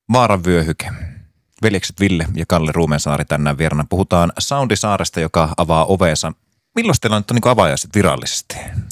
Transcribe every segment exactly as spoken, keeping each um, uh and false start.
Vaaran vyöhyke. Veljekset Ville ja Kalle Ruumensaari tänään vierana. Puhutaan Soundisaaresta, joka avaa ovensa. Milloin teillä on nyt niin avajaiset virallisesti?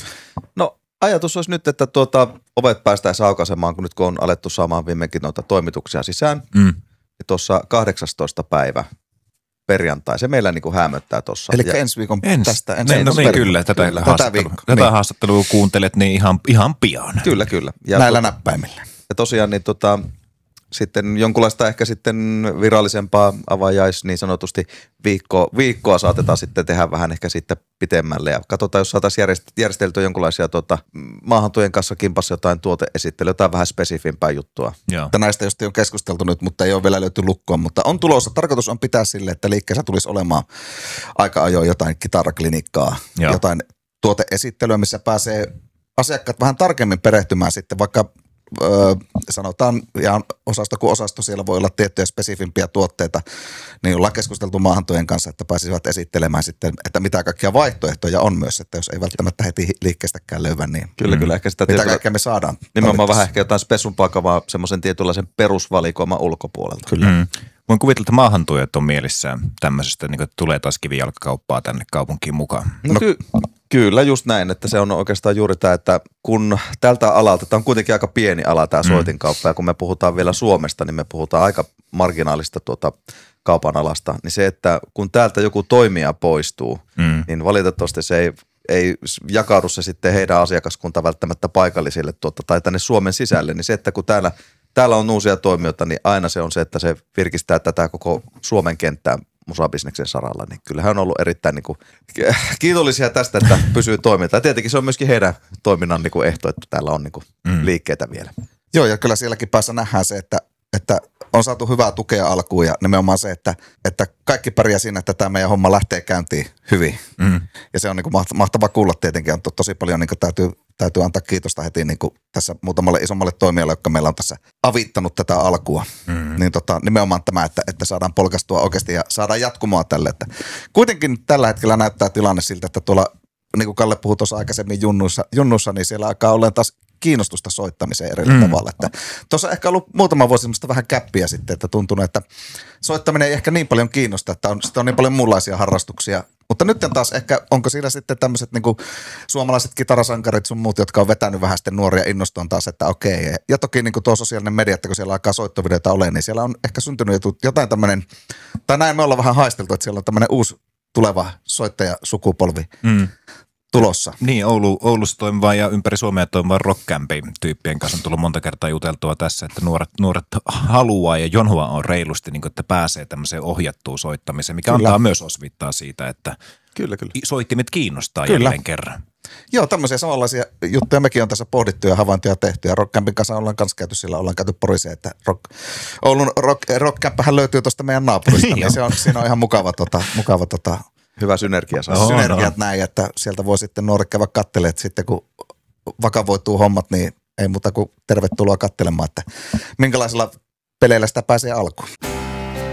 No ajatus olisi nyt, että tuota, ovet päästäisiin aukaisemaan, kun nyt kun on alettu saamaan viimeinkin noita toimituksia sisään. Mm. Ja tuossa kahdeksastoista päivä perjantai, se meillä niin kuin hämöttää tuossa. Eli ensi viikon Ens, tästä. Ensi no, no niin kyllä, tätä, kyllä. haastattelu, tätä, tätä niin. haastattelua kuuntelet niin ihan, ihan pian. Kyllä, kyllä. Ja näillä to, näppäimillä. Ja tosiaan niin tota, sitten jonkunlaista ehkä sitten virallisempaa avajais niin sanotusti viikko, viikkoa saatetaan sitten tehdä vähän ehkä sitten pitemmälle. Ja katsotaan, jos saataisiin järjesteltyä jonkunlaisia tota, maahantujen kanssa kimpassa jotain tuoteesittelyä, jotain vähän spesifimpää juttua. Joo. Näistä just on keskusteltu nyt, mutta ei ole vielä löyty lukkoon, mutta on tulossa. Tarkoitus on pitää sille, että liikkeessä tulisi olemaan aika ajoin jotain kitaraklinikkaa, Joo. jotain tuoteesittelyä, missä pääsee asiakkaat vähän tarkemmin perehtymään sitten vaikka Öö, sanotaan, ja osasto kuin osasto, siellä voi olla tiettyjä spesifimpiä tuotteita, niin ollaan keskusteltu maahantujen kanssa, että pääsisivät esittelemään sitten, että mitä kaikkia vaihtoehtoja on myös, että jos ei välttämättä heti liikkeestäkään löyvä, niin kyllä, mm. kyllä, ehkä sitä mitä tietyllä, kaikkea me saadaan. Nimenomaan vähän ehkä jotain spesumpaa kavaa semmoisen tietynlaisen perusvalikoiman ulkopuolelta. Kyllä. Mm. Voin kuvitella, että maahantujat on mielissään tämmöisestä, niin kuin, että tulee taas kivijalkakauppaa tänne kaupunkiin mukaan. No, no ky- kyllä, just näin, että se on oikeastaan juuri tämä, että kun tältä alalta, tämä on kuitenkin aika pieni ala tämä soitinkauppa, mm. ja kun me puhutaan vielä Suomesta, niin me puhutaan aika marginaalista tuota kaupan alasta, niin se, että kun täältä joku toimija poistuu, mm. niin valitettavasti se ei, ei jakaudu se sitten heidän asiakaskunta välttämättä paikallisille tuota, tai tänne Suomen sisälle, niin se, että kun täällä Täällä on uusia toimijoita, niin aina se on se, että se virkistää tätä koko Suomen kenttää musabisneksen saralla. Niin kyllähän on ollut erittäin niin kuin, kiitollisia tästä, että pysyy toimintaa. Tietenkin se on myöskin heidän toiminnan niin kuin ehto, että täällä on niin kuin mm. liikkeitä vielä. Joo, ja kyllä sielläkin päässä nähdään se, että, että on saatu hyvää tukea alkuun ja nimenomaan se, että, että kaikki pärjää siinä, että tämä meidän homma lähtee käyntiin hyvin. Mm. Ja se on niin kuin mahtava kuulla tietenkin. On tosi paljon niin kuin täytyy Täytyy antaa kiitosta heti niin kuin tässä muutamalle isommalle toimijalle, jotka meillä on tässä avittanut tätä alkua. Mm-hmm. Niin tota, nimenomaan tämä, että, että saadaan polkastua oikeasti ja saadaan jatkumoa tälle. Että kuitenkin tällä hetkellä näyttää tilanne siltä, että tuolla, niin kuin Kalle puhui tuossa aikaisemmin junnuissa, junnuissa niin siellä alkaa olla taas kiinnostusta soittamiseen eri mm. tavalla. Että tuossa ehkä ollut muutama vuosi semmoista vähän käppiä sitten, että tuntunut, että soittaminen ei ehkä niin paljon kiinnosta, että on, on niin paljon muunlaisia harrastuksia. Mutta nyt taas ehkä, onko siellä sitten tämmöiset niinku suomalaiset kitarasankarit sun muut, jotka on vetänyt vähän sitten nuoria innostumaan taas, että okei. Ja toki niinku tuo sosiaalinen media, että kun siellä alkaa soittovideoita ole, niin siellä on ehkä syntynyt jotain tämmöinen, tai näin me ollaan vähän haisteltu, että siellä on tämmöinen uusi tuleva soittajasukupolvi mm. tulossa. Niin, Oulu, Oulussa toimiva ja ympäri Suomea toimiva rockcampi-tyyppien kanssa on tullut monta kertaa juteltua tässä, että nuoret, nuoret haluaa ja jonoa on reilusti, niin kuin, että pääsee tämmöiseen ohjattuun soittamiseen, mikä kyllä. antaa myös osvittaa siitä, että kyllä, kyllä. soittimet kiinnostaa kyllä. jälleen kerran. Joo, tämmöisiä samanlaisia juttuja mekin on tässä pohdittu ja havaintoja tehty ja Rockcampin kanssa ollaan kanssa käyty sillä, ollaan käyty Poriseen, että rock, Oulun rock, Rockcamphän löytyy tuosta meidän naapurista, niin se on, siinä on ihan mukava, tota, mukava tota, hyvä synergia. Oh, synergiat no. näin, että sieltä voi sitten nuoret käydä katselemaan, että sitten kun vakavoituu hommat, niin ei muuta kuin tervetuloa katselemaan, että minkälaisilla peleillä sitä pääsee alkuun.